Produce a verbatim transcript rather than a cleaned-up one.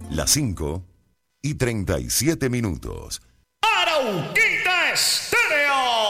Las cinco y treinta y siete minutos. Arauquita Estéreo.